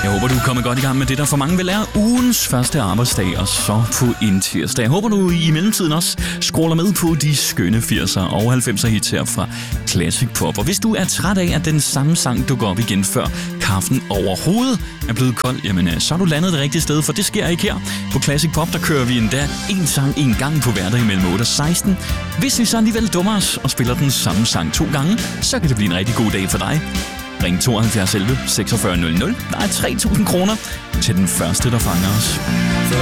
Jeg håber, du er kommet godt i gang med det, der for mange vil er ugens første arbejdsdag, og så på en tirsdag. Jeg håber, du i mellemtiden også scroller med på de skønne 80'er og 90'er hits her fra Classic Pop. Og hvis du er træt af, at den samme sang dukker op igen før kaffen overhovedet er blevet kold, jamen så er du landet det rigtige sted, for det sker ikke her. På Classic Pop, der kører vi endda en sang en gang på hverdag mellem 8 og 16. Hvis vi så alligevel dummer os og spiller den samme sang 2 gange, så kan det blive en rigtig god dag for dig. Ring 72 11 46 00. Der er 3.000 kroner til den første, der fanger os. For